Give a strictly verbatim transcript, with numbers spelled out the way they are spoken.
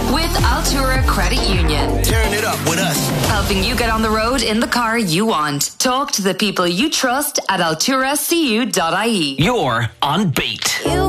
With Altura Credit Union. Tearing it up with us. Helping you get on the road in the car you want. Talk to the people you trust at altura c u dot i e. You're on Beat. You